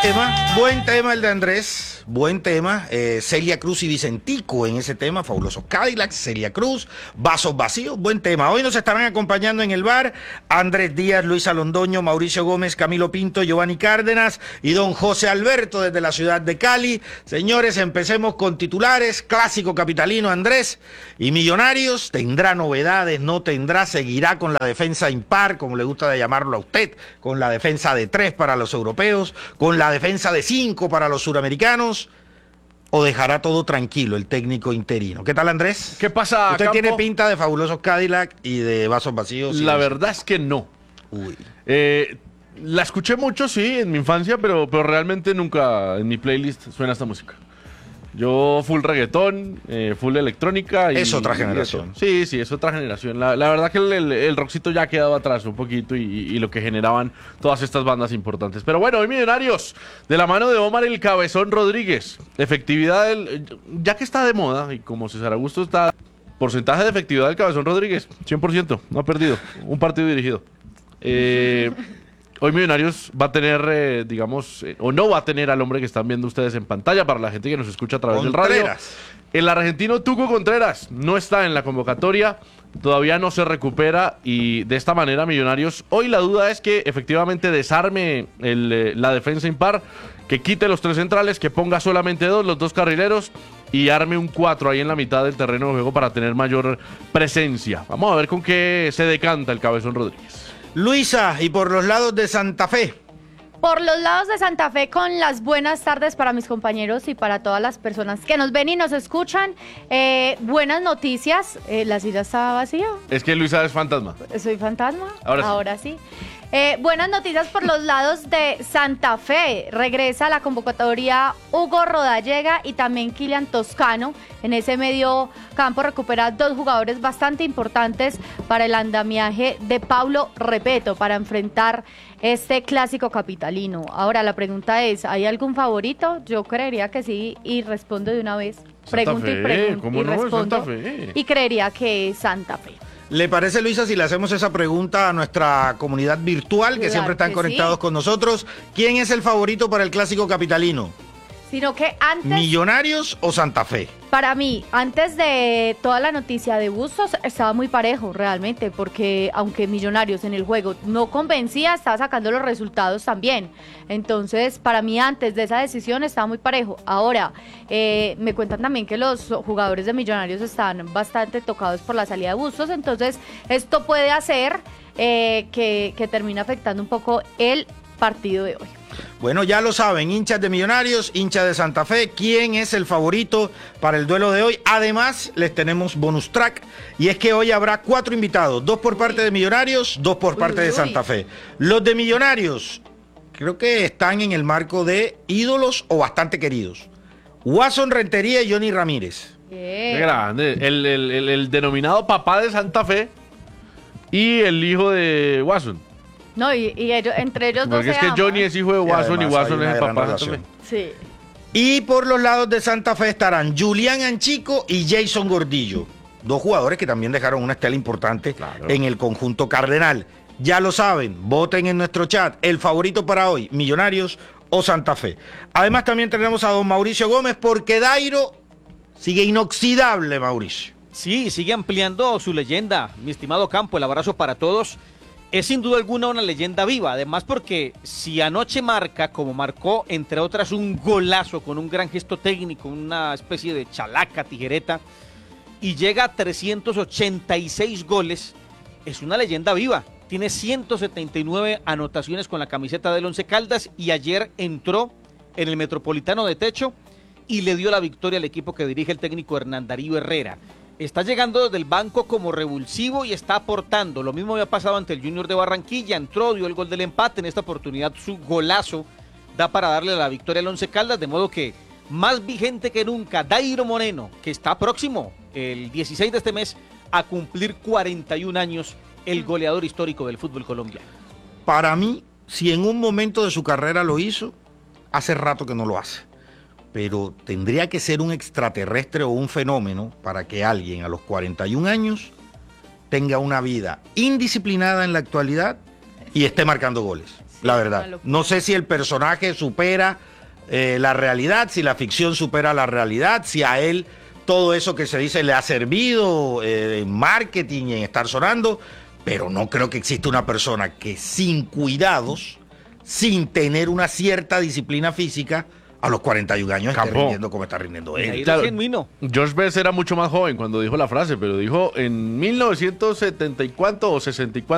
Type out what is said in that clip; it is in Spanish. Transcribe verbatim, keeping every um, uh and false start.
tema, buen tema el de Andrés, buen tema. Eh, Celia Cruz y Vicentico en ese tema, fabulosos Cadillacs, Celia Cruz, vasos vacíos, buen tema. Hoy nos estarán acompañando en el bar Andrés Díaz, Luisa Londoño, Mauricio Gómez, Camilo Pinto, Giovanni Cárdenas y don José Alberto desde la ciudad de Cali. Señores, empecemos con titulares. Clásico capitalino, Andrés, y Millonarios tendrá novedades, no tendrá, seguirá con la defensa impar, como le gusta de llamarlo a usted, con la defensa de tres para los europeos, con la defensa de cinco para los suramericanos, o dejará todo tranquilo el técnico interino. ¿Qué tal, Andrés? ¿Qué pasa, Usted Campo? tiene pinta de fabulosos Cadillac y de vasos vacíos. La verdad es que no. Uy. Eh, la escuché mucho, sí, en mi infancia, pero, pero realmente nunca en mi playlist suena esta música. Yo full reggaetón, eh, full electrónica. Y, es otra y generación. eso. Sí, sí, es otra generación. La, la verdad que el, el, el rockcito ya ha quedado atrás un poquito y, y lo que generaban todas estas bandas importantes. Pero bueno, hoy Millonarios, de la mano de Omar el Cabezón Rodríguez. Efectividad, del, ya que está de moda y como César Augusto está, porcentaje de efectividad del Cabezón Rodríguez, cien por ciento, no ha perdido, un partido dirigido. Eh... Hoy Millonarios va a tener, eh, digamos, eh, o no va a tener al hombre que están viendo ustedes en pantalla, para la gente que nos escucha a través Contreras. del radio. El argentino Tuco Contreras no está en la convocatoria, todavía no se recupera y de esta manera Millonarios, hoy la duda es que efectivamente desarme el, eh, la defensa impar, que quite los tres centrales, que ponga solamente dos, los dos carrileros y arme un cuatro ahí en la mitad del terreno de juego para tener mayor presencia. Vamos a ver con qué se decanta el Cabezón Rodríguez. Luisa, y por los lados de Santa Fe. Por los lados de Santa Fe, con las buenas tardes para mis compañeros y para todas las personas que nos ven y nos escuchan. Eh, buenas noticias, eh, la silla está vacía. Es que Luisa es fantasma. ¿Soy fantasma? Ahora sí. Ahora sí. Eh, buenas noticias por los lados de Santa Fe. Regresa a la convocatoria Hugo Rodallega y también Kylian Toscano. En ese medio campo recupera dos jugadores bastante importantes para el andamiaje de Paulo Repeto para enfrentar este clásico capitalino. Ahora la pregunta es, ¿hay algún favorito? Yo creería que sí y respondo de una vez. Pregunto y pregunto ¿cómo y no? respondo. Santa Fe. Y creería que es Santa Fe. ¿Le parece, Luisa, si le hacemos esa pregunta a nuestra comunidad virtual, que Claro siempre están que conectados sí. con nosotros? ¿Quién es el favorito para el clásico capitalino? Sino que antes... ¿Millonarios o Santa Fe? Para mí, antes de toda la noticia de Bustos, estaba muy parejo realmente, porque aunque Millonarios en el juego no convencía, estaba sacando los resultados también. Entonces, para mí, antes de esa decisión, estaba muy parejo. Ahora, eh, me cuentan también que los jugadores de Millonarios están bastante tocados por la salida de Bustos, entonces esto puede hacer eh, que, que termine afectando un poco el partido de hoy. Bueno, ya lo saben, hinchas de Millonarios, hinchas de Santa Fe, ¿quién es el favorito para el duelo de hoy? Además, les tenemos bonus track, y es que hoy habrá cuatro invitados, dos por parte de Millonarios, dos por parte Uy, de uy. Santa Fe. Los de Millonarios, creo que están en el marco de ídolos o bastante queridos. Watson Rentería y Johnny Ramírez. Qué grande. El, el, el, el denominado papá de Santa Fe y el hijo de Watson. No, y, y ellos, entre ellos dos Porque es se que aman. Johnny es hijo de Y Watson y, además Watson hay es una el gran papá de Santa relación. Fe. Sí. Y por los lados de Santa Fe estarán Julián Anchico y Jason Gordillo, dos jugadores que también dejaron una estela importante Claro. en el conjunto cardenal. Ya lo saben, voten en nuestro chat. El favorito para hoy, Millonarios o Santa Fe. Además también tenemos a don Mauricio Gómez, porque Dairo sigue inoxidable, Mauricio. Sí, sigue ampliando su leyenda, mi estimado Campo, el abrazo para todos. Es sin duda alguna una leyenda viva, además porque si anoche marca, como marcó, entre otras, un golazo con un gran gesto técnico, una especie de chalaca, tijereta, y llega a trescientos ochenta y seis goles, es una leyenda viva. Tiene ciento setenta y nueve anotaciones con la camiseta del Once Caldas y ayer entró en el Metropolitano de Techo y le dio la victoria al equipo que dirige el técnico Hernán Darío Herrera. Está llegando desde el banco como revulsivo y está aportando. Lo mismo había pasado ante el Junior de Barranquilla. Entró, dio el gol del empate. En esta oportunidad su golazo da para darle la victoria al Once Caldas. De modo que más vigente que nunca, Dairo Moreno, que está próximo el dieciséis de este mes a cumplir cuarenta y un años, el goleador histórico del fútbol colombiano. Para mí, si en un momento de su carrera lo hizo, hace rato que no lo hace. Pero tendría que ser un extraterrestre o un fenómeno para que alguien a los cuarenta y un años tenga una vida indisciplinada en la actualidad y esté marcando goles. la una verdad. locura. No sé si el personaje supera eh, la realidad, si la ficción supera la realidad, si a él todo eso que se dice le ha servido eh, en marketing y en estar sonando, pero no creo que exista una persona que sin cuidados, sin tener una cierta disciplina física, a los cuarenta y un años esté Campo. rindiendo como está rindiendo Y él. ahí es Claro. genuino. Josh Bess era mucho más joven cuando dijo la frase, pero dijo en mil novecientos setenta y cuatro o sesenta y cuatro.